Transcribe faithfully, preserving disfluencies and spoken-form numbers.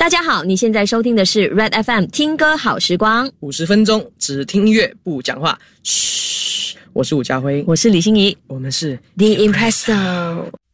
大家好，你现在收听的是 Red F M 听歌好时光， 五十分钟只听音乐不讲话。嘘，我是伍家辉， 我是李心怡， 我们是 The Impresso。